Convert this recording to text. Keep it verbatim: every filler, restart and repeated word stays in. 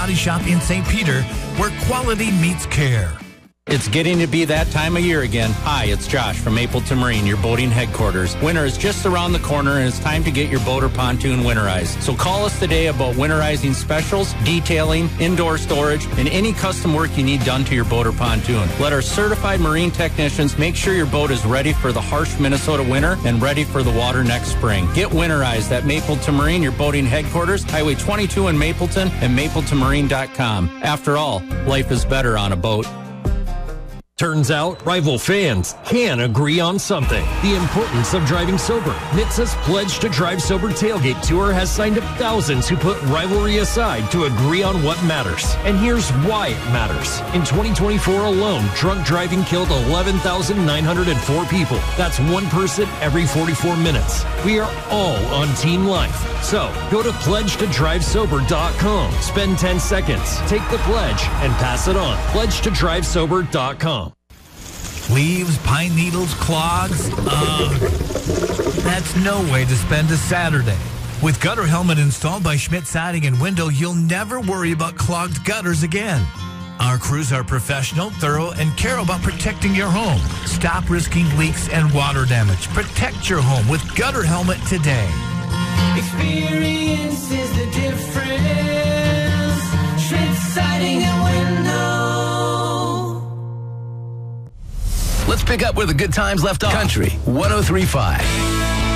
Body Shop in Saint Peter, where quality meets care. It's getting to be that time of year again. Hi, it's Josh from Mapleton Marine, your boating headquarters. Winter is just around the corner, and it's time to get your boat or pontoon winterized. So call us today about winterizing specials, detailing, indoor storage, and any custom work you need done to your boat or pontoon. Let our certified marine technicians make sure your boat is ready for the harsh Minnesota winter and ready for the water next spring. Get winterized at Mapleton Marine, your boating headquarters, Highway twenty-two in Mapleton, and mapleton marine dot com. After all, life is better on a boat. Turns out, rival fans can agree on something. The importance of driving sober. N H T S A's Pledge to Drive Sober Tailgate Tour has signed up thousands who put rivalry aside to agree on what matters. And here's why it matters. In twenty twenty-four alone, drunk driving killed eleven thousand nine hundred four people. That's one person every forty-four minutes. We are all on Team Life. So, go to pledge to drive sober dot com. Spend ten seconds, take the pledge, and pass it on. pledge to drive sober dot com. Leaves, pine needles, clogs. Ugh. That's no way to spend a Saturday. With Gutter Helmet installed by Schmidt Siding and Window, you'll never worry about clogged gutters again. Our crews are professional, thorough, and care about protecting your home. Stop risking leaks and water damage. Protect your home with Gutter Helmet today. Experience is the difference. Schmidt Siding and Window. Let's pick up where the good times left off. Country one oh three point five.